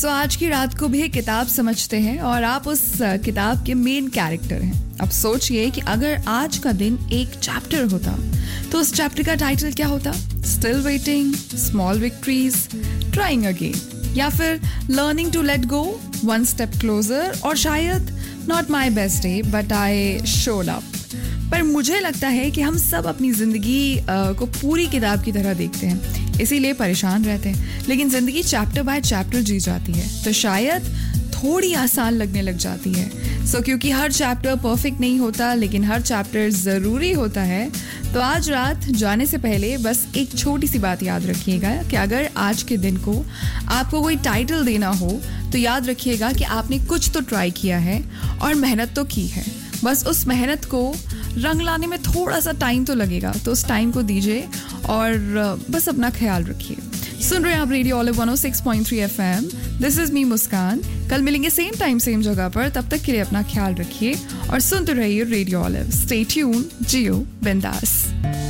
सो आज की रात को भी एक किताब समझते हैं और आप उस किताब के मेन कैरेक्टर हैं। अब सोचिए कि अगर आज का दिन एक चैप्टर होता तो उस चैप्टर का टाइटल क्या होता? Still waiting, small victories, trying again, या फिर learning to let go, one step closer, और शायद not my best day but I showed up. पर मुझे लगता है कि हम सब अपनी ज़िंदगी को पूरी किताब की तरह देखते हैं, इसीलिए परेशान रहते हैं। लेकिन ज़िंदगी चैप्टर बाय चैप्टर जी जाती है तो शायद थोड़ी आसान लगने लग जाती है। क्योंकि हर चैप्टर परफेक्ट नहीं होता, लेकिन हर चैप्टर ज़रूरी होता है। तो आज रात जाने से पहले बस एक छोटी सी बात याद रखिएगा कि अगर आज के दिन को आपको कोई टाइटल देना हो तो याद रखिएगा कि आपने कुछ तो ट्राई किया है और मेहनत तो की है। बस उस मेहनत को रंग लाने में थोड़ा सा टाइम तो लगेगा, तो उस टाइम को दीजिए और बस अपना ख्याल रखिए। सुन रहे हैं आप radio olive 106.3 FM। This is me मुस्कान। कल मिलेंगे सेम टाइम सेम जगह पर, तब तक के लिए अपना ख्याल रखिए और सुनते रहिए रेडियो ऑलिव। स्टे ट्यून, जियो बिंदास।